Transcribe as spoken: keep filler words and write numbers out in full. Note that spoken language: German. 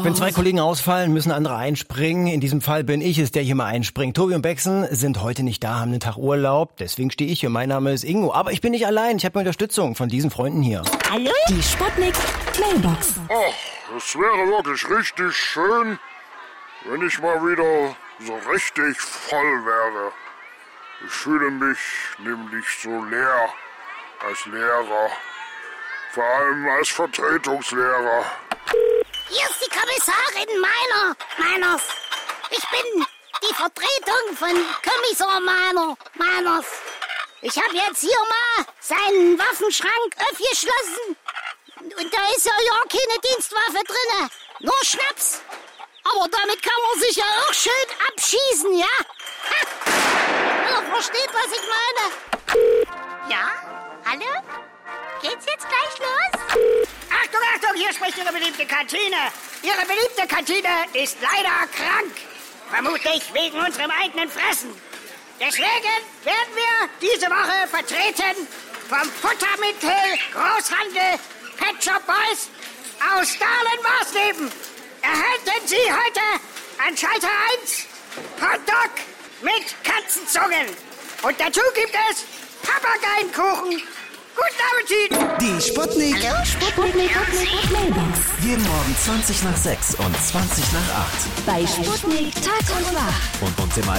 Wenn zwei Kollegen ausfallen, müssen andere einspringen. In diesem Fall bin ich es, der hier mal einspringt. Tobi und Bexen sind heute nicht da, haben einen Tag Urlaub. Deswegen stehe ich hier. Mein Name ist Ingo. Aber ich bin nicht allein. Ich habe Unterstützung von diesen Freunden hier. Hallo? Die Sputnik Mailbox. Ach, das wäre wirklich richtig schön, wenn ich mal wieder so richtig voll wäre. Ich fühle mich nämlich so leer als Lehrer. Vor allem als Vertretungslehrer. Hier ist die Kommissarin Meiner. Meiners. Ich bin die Vertretung von Kommissar Meiner. Meiners. Ich habe jetzt hier mal seinen Waffenschrank aufgeschlossen. Und da ist ja ja keine Dienstwaffe drinne. Nur Schnaps. Aber damit kann man sich ja auch schön abschießen, ja? Ha! Ihr versteht, was ich meine. Ja? Hallo? Geht's jetzt gleich los? Achtung, Achtung, hier spricht Ihre beliebte Kantine. Ihre beliebte Kantine ist leider krank. Vermutlich wegen unserem eigenen Fressen. Deswegen werden wir diese Woche vertreten vom Futtermittel Großhandel Pet Shop Boys aus Dahlen-Marsleben. Erhalten Sie heute an Schalter eins Hotdog mit Katzenzungen. Und dazu gibt es Papageienkuchen. Guten Appetit! Die Sputnik. Hallo, Sputnik. Sputnik Mailbox. Jeden Morgen zwanzig nach sechs und zwanzig nach acht. Bei Sputnik Tag und Nacht. Und uns im